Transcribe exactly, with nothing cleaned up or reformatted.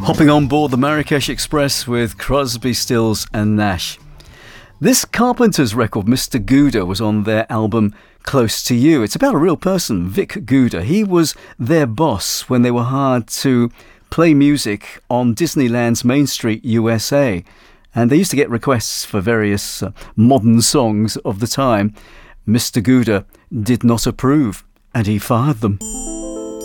Hopping on board the Marrakesh Express with Crosby, Stills and Nash. This Carpenters record, Mister Gouda, was on their album Close to You. It's about a real person, Vic Gouda. He was their boss when they were hired to play music on Disneyland's Main Street, U S A. And they used to get requests for various uh, modern songs of the time. Mister Gouda did not approve, and he fired them.